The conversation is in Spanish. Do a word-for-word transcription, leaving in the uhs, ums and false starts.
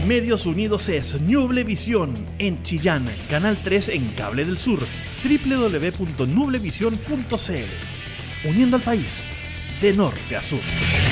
Medios Unidos es Nublevisión en Chillán, Canal tres en Cable del Sur, doble u doble u doble u punto nublevisión punto c l. Uniendo al país de norte a sur.